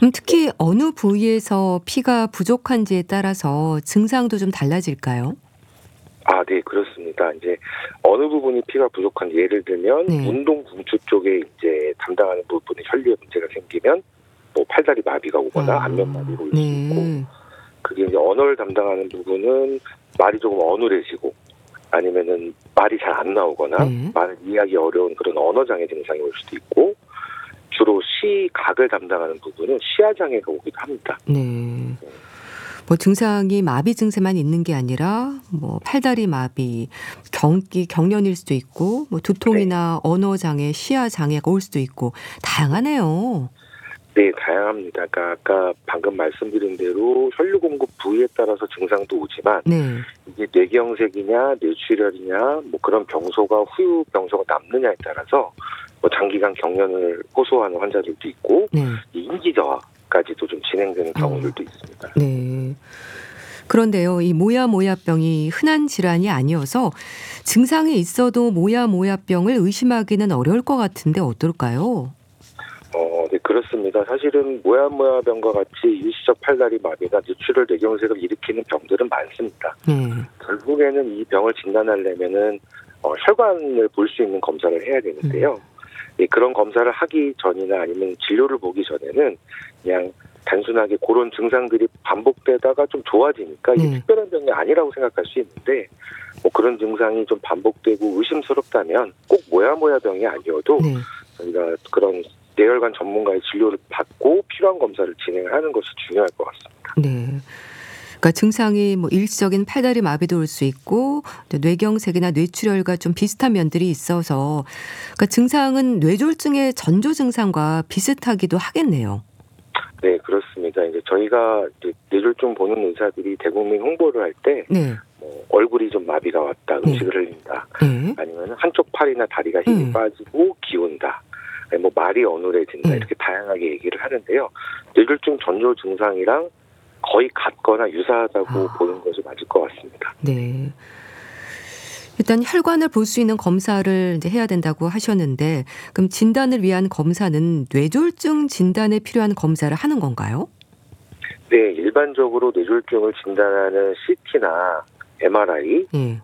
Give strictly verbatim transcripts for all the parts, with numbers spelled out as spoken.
음 특히 어느 부위에서 피가 부족한지에 따라서 증상도 좀 달라질까요? 아 네 그렇습니다. 인제 어느 부분이 피가 부족한지 예를 들면 네. 운동 궁추 쪽에 이제 담당하는 부분에 혈류에 문제가 생기면 뭐 팔다리 마비가 오거나 아 안면마비가 올 수 있고 네. 그게 이제 언어를 담당하는 부분은 말이 조금 어눌해지고 아니면은 말이 잘 안 나오거나 네. 말을 이해하기 어려운 그런 언어 장애 증상이 올 수도 있고 주로 시각을 담당하는 부분은 시야 장애가 오기도 합니다. 네. 뭐 증상이 마비 증세만 있는 게 아니라 뭐 팔다리 마비, 경기 경련일 수도 있고 뭐 네. 두통이나 언어 장애, 시야 장애가 올 수도 있고 다양하네요. 네 다양합니다. 그러니까 아까 방금 말씀드린 대로 혈류 공급 부위에 따라서 증상도 오지만 네. 이게 뇌경색이냐 뇌출혈이냐 뭐 그런 병소가 후유 병소가 남느냐에 따라서 뭐 장기간 경련을 호소하는 환자들도 있고 네. 인지 저하까지도 좀 진행되는 어. 경우들도 있습니다. 네. 그런데요. 이 모야모야병이 흔한 질환이 아니어서 증상이 있어도 모야모야병을 의심하기는 어려울 것 같은데 어떨까요? 어 네 그렇습니다. 사실은 모야모야병과 같이 일시적 팔다리 마비나 뇌출혈 뇌경색을 일으키는 병들은 많습니다. 네. 결국에는 이 병을 진단하려면은 어 혈관을 볼 수 있는 검사를 해야 되는데요. 음. 예 그런 검사를 하기 전이나 아니면 진료를 보기 전에는 그냥 단순하게 고런 증상들이 반복되다가 좀 좋아지니까 이게 네. 특별한 병이 아니라고 생각할 수 있는데 뭐 그런 증상이 좀 반복되고 의심스럽다면 꼭 모야모야병이 아니어도 네. 저희가 그런 뇌혈관 전문가의 진료를 받고 필요한 검사를 진행을 하는 것이 중요할 것 같습니다. 네. 그러니까 증상이 뭐 일시적인 팔다리 마비도 올 수 있고 또 뇌경색이나 뇌출혈과 좀 비슷한 면들이 있어서 그러니까 증상은 뇌졸중의 전조 증상과 비슷하기도 하겠네요. 네 그렇습니다. 이제 저희가 이제 뇌졸중 보는 의사들이 대국민 홍보를 할 때 네. 뭐 얼굴이 좀 마비가 왔다, 네. 음식을 흘린다, 네. 아니면 한쪽 팔이나 다리가 힘이 음. 빠지고 기운다, 아니 뭐 말이 어눌해진다 음. 이렇게 다양하게 얘기를 하는데요. 뇌졸중 전조 증상이랑 거의 같거나 유사하다고 아. 보는 것이 맞을 것 같습니다. 네. 일단 혈관을 볼 수 있는 검사를 이제 해야 된다고 하셨는데 그럼 진단을 위한 검사는 뇌졸중 진단에 필요한 검사를 하는 건가요? 네, 일반적으로 뇌졸중을 진단하는 씨티나 엠알아이, 예.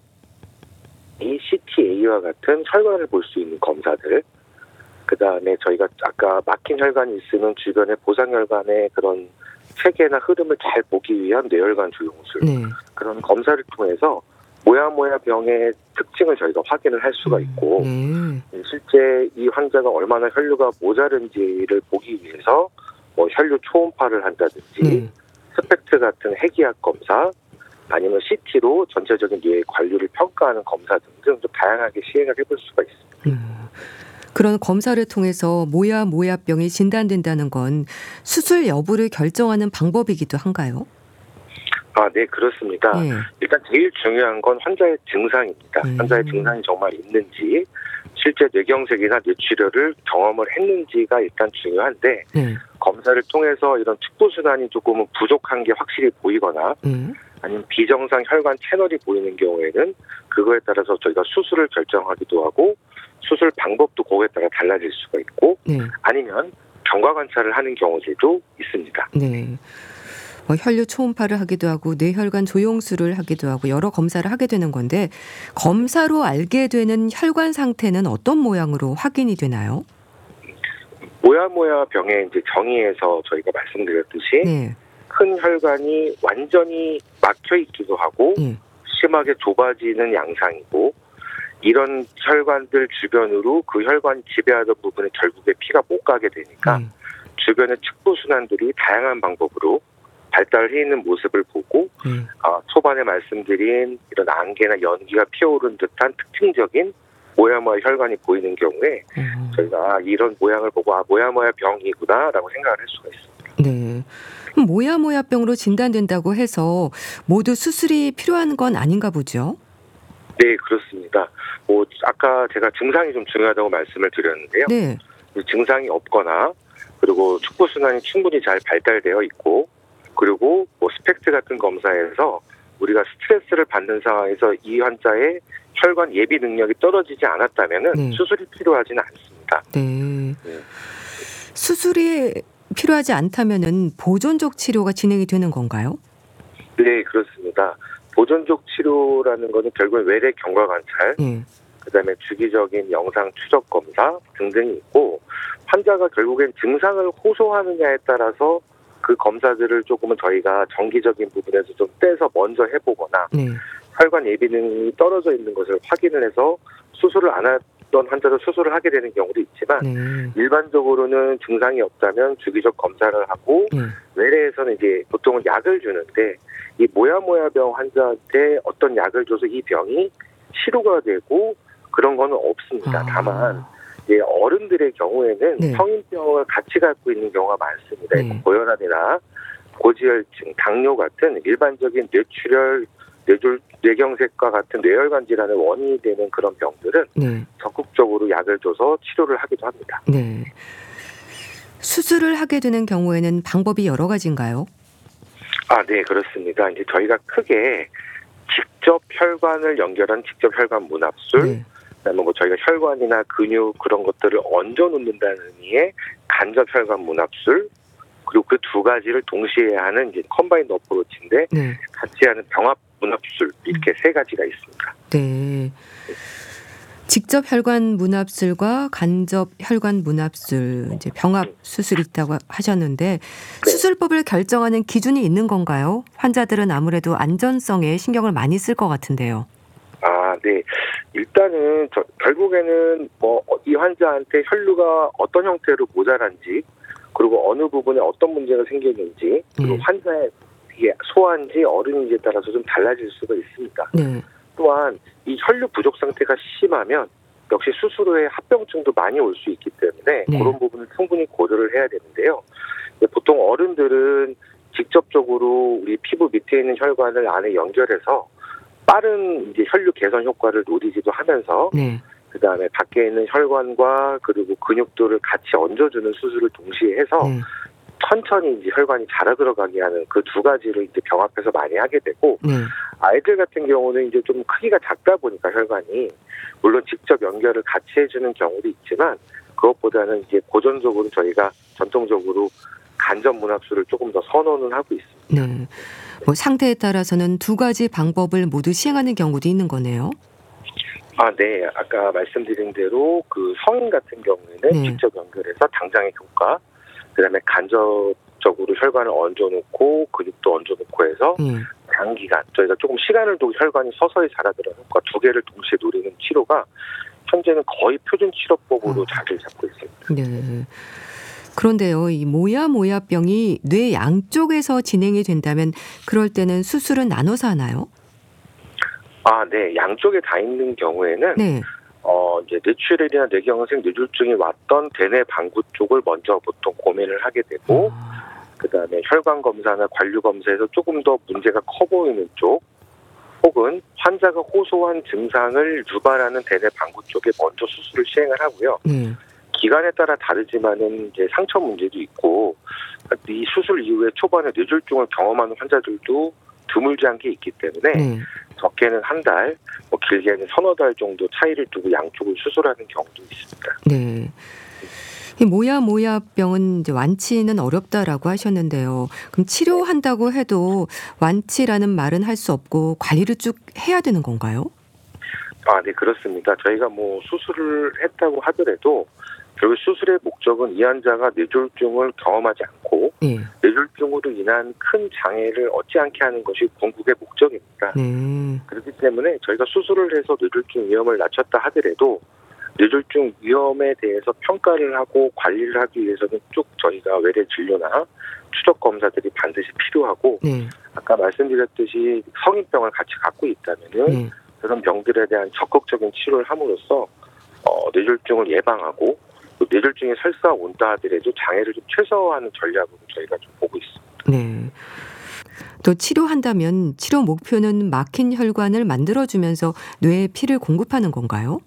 이 씨티에이와 같은 혈관을 볼 수 있는 검사들, 그 다음에 저희가 아까 막힌 혈관이 있으면 주변의 보상혈관의 그런 체계나 흐름을 잘 보기 위한 뇌혈관 조영술, 네. 그런 검사를 통해서 모야모야병의 특징을 저희가 확인을 할 수가 있고 네. 실제 이 환자가 얼마나 혈류가 모자른지를 보기 위해서 뭐 혈류 초음파를 한다든지 네. 스펙트 같은 핵이학 검사 아니면 씨티로 전체적인 뇌의 관리를 평가하는 검사 등등 좀 다양하게 시행을 해볼 수가 있습니다. 음. 그런 검사를 통해서 모야모야병이 진단된다는 건 수술 여부를 결정하는 방법이기도 한가요? 아, 네, 그렇습니다. 예. 일단 제일 중요한 건 환자의 증상입니다. 음. 환자의 증상이 정말 있는지, 실제 뇌경색이나 뇌출혈을 경험을 했는지가 일단 중요한데 네. 검사를 통해서 이런 축부순환이 조금은 부족한 게 확실히 보이거나 예. 아니면 비정상 혈관 채널이 보이는 경우에는 그거에 따라서 저희가 수술을 결정하기도 하고 수술 방법도 그거에 따라 달라질 수가 있고 네. 아니면 경과 관찰을 하는 경우들도 있습니다. 네. 뭐 혈류 초음파를 하기도 하고 뇌혈관 조영술을 하기도 하고 여러 검사를 하게 되는 건데 검사로 알게 되는 혈관 상태는 어떤 모양으로 확인이 되나요? 모야모야병의 이제 정의에서 저희가 말씀드렸듯이 네. 큰 혈관이 완전히 막혀 있기도 하고 예. 심하게 좁아지는 양상이고 이런 혈관들 주변으로 그 혈관이 지배하던 부분에 결국에 피가 못 가게 되니까 음. 주변의 축부순환들이 다양한 방법으로 발달해 있는 모습을 보고 음. 아, 초반에 말씀드린 이런 안개나 연기가 피어오른 듯한 특징적인 모야모야 혈관이 보이는 경우에 음. 저희가 아, 이런 모양을 보고 아 모야모야 병이구나라고 생각을 할 수가 있습니다. 네. 그럼 모야모야병으로 진단된다고 해서 모두 수술이 필요한 건 아닌가 보죠? 네, 그렇습니다. 뭐 아까 제가 증상이 좀 중요하다고 말씀을 드렸는데요. 네. 증상이 없거나 그리고 축부순환이 충분히 잘 발달되어 있고 그리고 뭐 스펙트 같은 검사에서 우리가 스트레스를 받는 상황에서 이 환자의 혈관 예비 능력이 떨어지지 않았다면은 네. 수술이 필요하지는 않습니다. 네. 네. 수술이 필요하지 않다면은 보존적 치료가 진행이 되는 건가요? 네, 그렇습니다. 보존적 치료라는 거는 결국은 외래 경과 관찰, 예. 그다음에 주기적인 영상 추적 검사 등등이 있고, 환자가 결국엔 증상을 호소하느냐에 따라서 그 검사들을 조금은 저희가 정기적인 부분에서 좀 떼서 먼저 해보거나, 네. 혈관 예비능이 떨어져 있는 것을 확인을 해서 수술을 안 하던 환자도 수술을 하게 되는 경우도 있지만, 네. 일반적으로는 증상이 없다면 주기적 검사를 하고, 예. 외래에서는 이제 보통은 약을 주는데, 이 모야모야병 환자한테 어떤 약을 줘서 이 병이 치료가 되고 그런 거는 없습니다. 아. 다만 이제 어른들의 경우에는 네. 성인병을 같이 갖고 있는 경우가 많습니다. 네. 고혈압이나 고지혈증, 당뇨 같은 일반적인 뇌출혈, 뇌졸, 뇌경색과 같은 뇌혈관 질환의 원인이 되는 그런 병들은 네. 적극적으로 약을 줘서 치료를 하기도 합니다. 네. 수술을 하게 되는 경우에는 방법이 여러 가지인가요? 아, 네, 그렇습니다. 이제 저희가 크게 직접 혈관을 연결한 직접 혈관 문합술, 네. 그다음에 뭐 저희가 혈관이나 근육 그런 것들을 얹어 놓는다는 의미의 간접 혈관 문합술, 그리고 그 두 가지를 동시에 하는 이제 컴바인드 어프로치인데, 네. 같이 하는 병합 문합술, 이렇게 세 가지가 있습니다. 네. 직접 혈관 문합술과 간접 혈관 문합술, 이제 병합 수술이 있다고 하셨는데, 네. 수술법을 결정하는 기준이 있는 건가요? 환자들은 아무래도 안전성에 신경을 많이 쓸 것 같은데요. 아, 네. 일단은 저, 결국에는 뭐 이 환자한테 혈류가 어떤 형태로 모자란지, 그리고 어느 부분에 어떤 문제가 생기는지, 그리고 네. 환자의 이게 소아인지 어른인지에 따라서 좀 달라질 수가 있습니다. 네. 또한 이 혈류 부족 상태가 심하면 역시 수술 후에 합병증도 많이 올 수 있기 때문에 네. 그런 부분을 충분히 고려를 해야 되는데요. 보통 어른들은 직접적으로 우리 피부 밑에 있는 혈관을 안에 연결해서 빠른 이제 혈류 개선 효과를 노리기도 하면서, 네. 그 다음에 밖에 있는 혈관과 그리고 근육들을 같이 얹어주는 수술을 동시에 해서 네. 천천히 이제 혈관이 자라 들어가게 하는 그 두 가지를 이제 병합해서 많이 하게 되고, 네. 아이들 같은 경우는 이제 좀 크기가 작다 보니까 혈관이, 물론 직접 연결을 같이 해주는 경우도 있지만 그것보다는 이제 고전적으로 저희가 전통적으로 간접 문합술을 조금 더 선호는 하고 있습니다. 네. 뭐 상태에 따라서는 두 가지 방법을 모두 시행하는 경우도 있는 거네요. 아, 네. 아까 말씀드린 대로 그 성인 같은 경우에는 네. 직접 연결해서 당장의 효과, 그다음에 간접적으로 혈관을 얹어놓고 근육도 얹어놓고 해서 예. 장기간, 저희가 조금 시간을 두고 혈관이 서서히 자라들어는 효과 두 개를 동시에 노리는 치료가 현재는 거의 표준 치료법으로 어. 자리를 잡고 있습니다. 네. 그런데요, 이 모야모야병이 뇌 양쪽에서 진행이 된다면 그럴 때는 수술은 나눠서 하나요? 아, 네. 양쪽에 다 있는 경우에는 네. 어, 이제 뇌출혈이나 뇌경색, 뇌졸중이 왔던 대뇌 방구 쪽을 먼저 보통 고민을 하게 되고, 아. 그다음에 혈관 검사나 관류 검사에서 조금 더 문제가 커 보이는 쪽, 혹은 환자가 호소한 증상을 유발하는 대뇌 방구 쪽에 먼저 수술을 시행을 하고요. 네. 기간에 따라 다르지만은 이제 상처 문제도 있고, 이 수술 이후에 초반에 뇌졸중을 경험하는 환자들도 드물지 않게 있기 때문에 네. 적게는 한 달, 뭐 길게는 서너 달 정도 차이를 두고 양쪽을 수술하는 경우도 있습니다. 네. 이 모야모야병은 이제 완치는 어렵다라고 하셨는데요. 그럼 치료한다고 해도 완치라는 말은 할 수 없고 관리를 쭉 해야 되는 건가요? 아, 네, 그렇습니다. 저희가 뭐 수술을 했다고 하더라도 결국 수술의 목적은 이 환자가 뇌졸중을 경험하지 않고 네. 뇌졸중으로 인한 큰 장애를 얻지 않게 하는 것이 궁극의 목적입니다. 네. 그렇기 때문에 저희가 수술을 해서 뇌졸중 위험을 낮췄다 하더라도 뇌졸중 위험에 대해서 평가를 하고 관리를 하기 위해서는 쭉 저희가 외래 진료나 추적 검사들이 반드시 필요하고, 네. 아까 말씀드렸듯이 성인병을 같이 갖고 있다면은 네. 그런 병들에 대한 적극적인 치료를 함으로써 어, 뇌졸중을 예방하고, 또 뇌졸중이 설사 온다 하더라도 장애를 좀 최소화하는 전략으로 저희가 좀 보고 있습니다. 네. 또 치료한다면 치료 목표는 막힌 혈관을 만들어주면서 뇌에 피를 공급하는 건가요?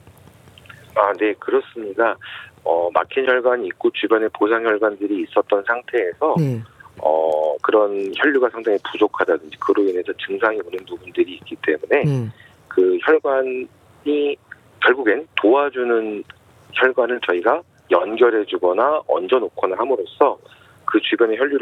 아, 네, 그렇습니다. 어, 막힌 혈관이 있고 주변에 보상 혈관들이 있었던 상태에서 네. 어, 그런 혈류가 상당히 부족하다든지 그로 인해서 증상이 오는 부분들이 있기 때문에 네. 그 혈관이 결국엔 도와주는 혈관을 저희가 연결해주거나 얹어놓거나 함으로써 그 주변의 혈류를